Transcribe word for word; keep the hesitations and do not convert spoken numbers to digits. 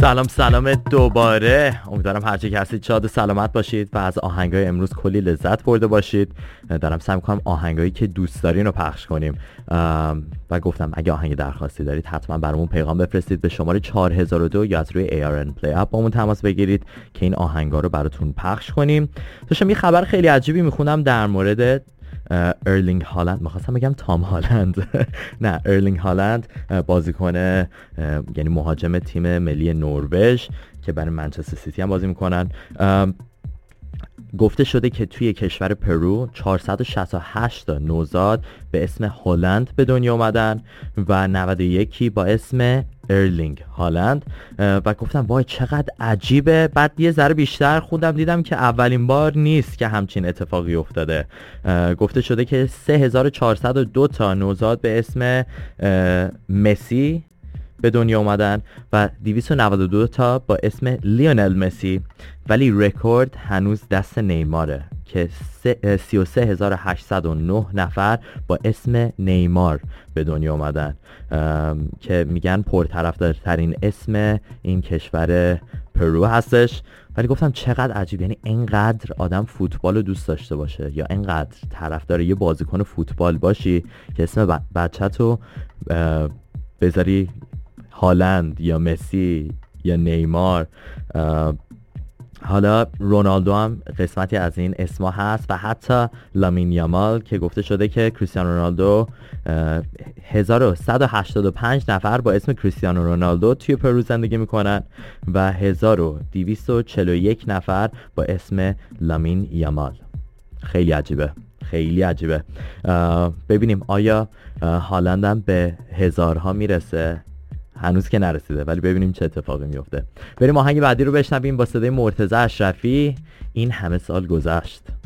سلام سلام دوباره. امیدوارم هرچی که هستید شاد و سلامت باشید و از آهنگای امروز کلی لذت برده باشید. دارم سعی می‌کنم آهنگایی که دوست دارین رو پخش کنیم و گفتم اگه آهنگ درخواستی دارید حتما برامون پیغام بفرستید به شماره چهار هزار و دو یا از روی ای آر ان Play اپ با مون تماس بگیرید که این آهنگا رو براتون پخش کنیم. داشتم یه خبر خیلی عجیبی میخوندم در مورد ارلینگ هالند، می‌خواستم بگم تام هالند نه ارلینگ هالند، بازیکن یعنی مهاجم تیم ملی نروژ که برای منچستر سیتی هم بازی میکنن. گفته شده که توی کشور پرو چهارصد و شصت و هشت تا نوزاد به اسم هالند به دنیا اومدن و نود و یک با اسم ارلینگ هالند و گفتم وای چقدر عجیبه. بعد یه ذره بیشتر خوندم دیدم که اولین بار نیست که همچین اتفاقی افتاده. گفته شده که سه هزار و چهارصد و دو تا نوزاد به اسم مسی به دنیا اومدن و دویست و نود و دو تا با اسم لیونل مسی، ولی رکورد هنوز دست نیماره که سی و سه هزار و هشتصد و نه نفر با اسم نیمار به دنیا اومدن که میگن پرطرفدارترین اسم این کشور پرو هستش. ولی گفتم چقدر عجیب، یعنی اینقدر آدم فوتبال رو دوست داشته باشه یا اینقدر طرفدار یه بازیکن فوتبال باشی که اسم بچه‌تو بذاری هالند یا مسی یا نیمار. حالا رونالدو هم قسمتی از این اسما هست و حتی لامین یامال که گفته شده که کریستیانو رونالدو هزار و صد و هشتاد و پنج نفر با اسم کریستیانو رونالدو توی پرو زندگی میکنن و هزار و دویست و چهل و یک نفر با اسم لامین یامال. خیلی عجیبه، خیلی عجیبه. ببینیم آیا هالند هم به هزارها میرسه. هنوز که نرسیده ولی ببینیم چه اتفاقی میفته. بریم آهنگ بعدی رو بشنویم با صدای مرتضی اشرفی، این همه سال گذشت.